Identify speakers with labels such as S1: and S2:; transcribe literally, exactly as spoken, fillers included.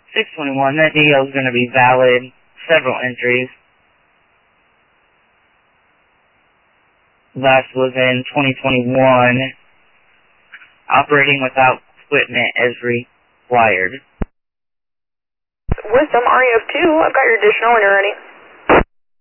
S1: six twenty-one, that D L is going to be valid. Several entries. Last was in twenty twenty-one. Operating without equipment as required.
S2: Wisdom, R E F two, I've got your additional when you're ready.